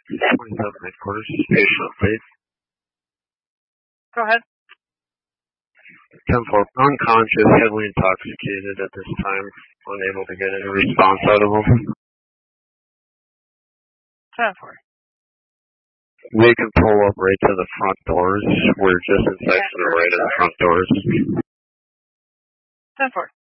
27 headquarters, patient update. Go ahead. 10-4, unconscious, heavily intoxicated at this time, unable to get any response out of him. 10-4. We can pull up right to the front doors. We're just inside to the right of the front doors. 10-4.